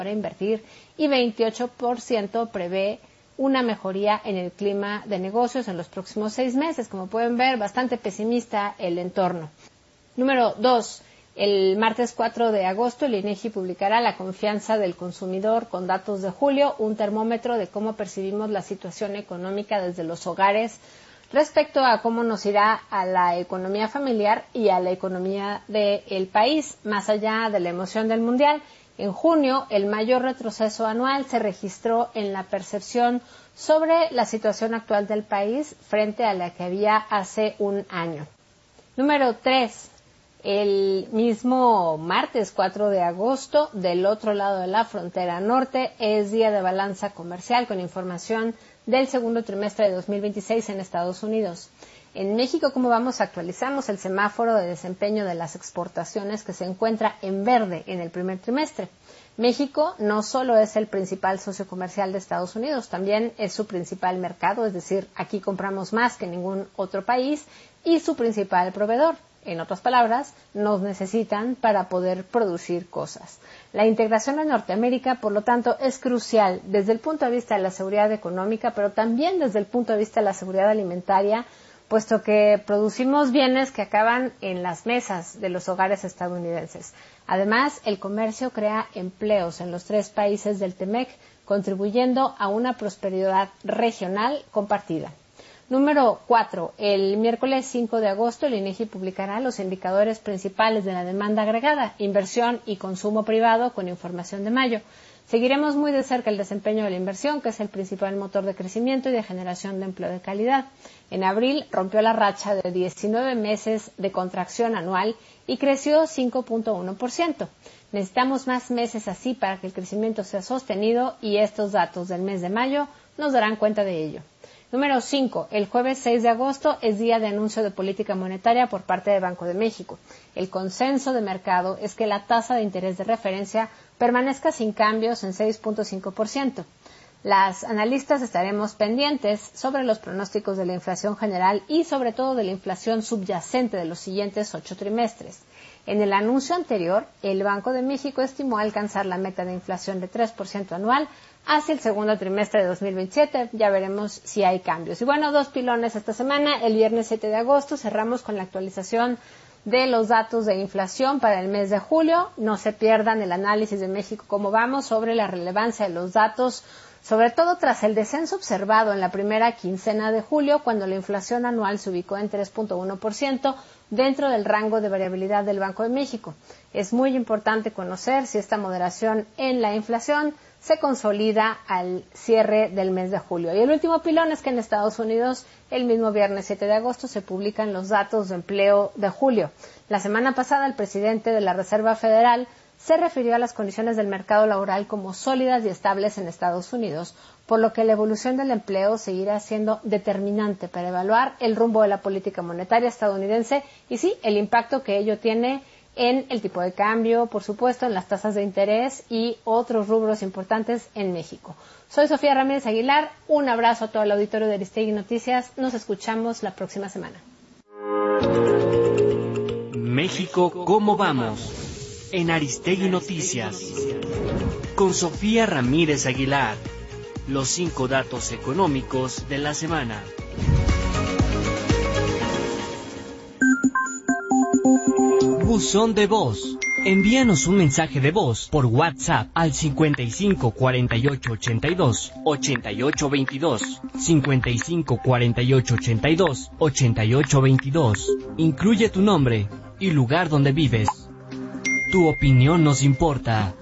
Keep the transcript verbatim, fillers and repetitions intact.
para invertir y veintiocho por ciento prevé una mejoría en el clima de negocios en los próximos seis meses. Como pueden ver, bastante pesimista el entorno. Número dos. El martes cuatro de agosto, el INEGI publicará la confianza del consumidor con datos de julio, un termómetro de cómo percibimos la situación económica desde los hogares respecto a cómo nos irá a la economía familiar y a la economía del país, más allá de la emoción del mundial. En junio, el mayor retroceso anual se registró en la percepción sobre la situación actual del país frente a la que había hace un año. Número tres. El mismo martes cuatro de agosto, del otro lado de la frontera norte, es día de balanza comercial con información del segundo trimestre de dos mil veintiséis en Estados Unidos. En México, ¿cómo vamos? Actualizamos el semáforo de desempeño de las exportaciones que se encuentra en verde en el primer trimestre. México no solo es el principal socio comercial de Estados Unidos, también es su principal mercado, es decir, aquí compramos más que ningún otro país, y su principal proveedor. En otras palabras, nos necesitan para poder producir cosas. La integración en Norteamérica, por lo tanto, es crucial desde el punto de vista de la seguridad económica, pero también desde el punto de vista de la seguridad alimentaria, puesto que producimos bienes que acaban en las mesas de los hogares estadounidenses. Además, el comercio crea empleos en los tres países del TEMEC, contribuyendo a una prosperidad regional compartida. Número cuatro. El miércoles cinco de agosto, el INEGI publicará los indicadores principales de la demanda agregada, inversión y consumo privado con información de mayo. Seguiremos muy de cerca el desempeño de la inversión, que es el principal motor de crecimiento y de generación de empleo de calidad. En abril rompió la racha de diecinueve meses de contracción anual y creció cinco punto uno por ciento. Necesitamos más meses así para que el crecimiento sea sostenido y estos datos del mes de mayo nos darán cuenta de ello. Número cinco. El jueves seis de agosto es día de anuncio de política monetaria por parte del Banco de México. El consenso de mercado es que la tasa de interés de referencia permanezca sin cambios en seis punto cinco por ciento. Las analistas estaremos pendientes sobre los pronósticos de la inflación general y sobre todo de la inflación subyacente de los siguientes ocho trimestres. En el anuncio anterior, el Banco de México estimó alcanzar la meta de inflación de tres por ciento anual hacia el segundo trimestre de dos mil veintisiete. Ya veremos si hay cambios. Y bueno, dos pilones esta semana. El viernes siete de agosto cerramos con la actualización de los datos de inflación para el mes de julio. No se pierdan el análisis de México cómo vamos sobre la relevancia de los datos, sobre todo tras el descenso observado en la primera quincena de julio, cuando la inflación anual se ubicó en tres punto uno por ciento dentro del rango de variabilidad del Banco de México. Es muy importante conocer si esta moderación en la inflación se consolida al cierre del mes de julio. Y el último pilón es que en Estados Unidos, el mismo viernes siete de agosto, se publican los datos de empleo de julio. La semana pasada, el presidente de la Reserva Federal se refirió a las condiciones del mercado laboral como sólidas y estables en Estados Unidos, por lo que la evolución del empleo seguirá siendo determinante para evaluar el rumbo de la política monetaria estadounidense y sí, el impacto que ello tiene en el tipo de cambio, por supuesto, en las tasas de interés y otros rubros importantes en México. Soy Sofía Ramírez Aguilar, un abrazo a todo el auditorio de Aristegui Noticias, nos escuchamos la próxima semana. México, ¿cómo vamos? En Aristegui Noticias, con Sofía Ramírez Aguilar, los cinco datos económicos de la semana. Buzón de voz. Envíanos un mensaje de voz por WhatsApp al cincuenta y cinco cuarenta y ocho ochenta y dos ochenta y ocho veintidós, cincuenta y cinco cuarenta y ocho ochenta y dos ochenta y ocho veintidós. Incluye tu nombre y lugar donde vives. Tu opinión nos importa.